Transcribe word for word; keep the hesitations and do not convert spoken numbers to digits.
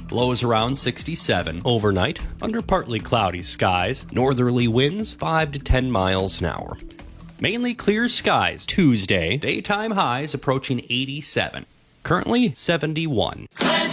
lows around sixty-seven. Overnight, under partly cloudy skies, northerly winds five to ten miles an hour. Mainly clear skies Tuesday, daytime highs approaching eighty-seven. Currently seventy-one.